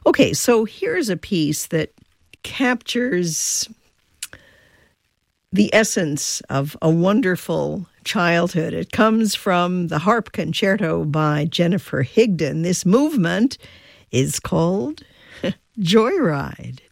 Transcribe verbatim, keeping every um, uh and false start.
Okay, so here's a piece that captures the essence of a wonderful childhood. It comes from the Harp Concerto by Jennifer Higdon. This movement is called Joyride.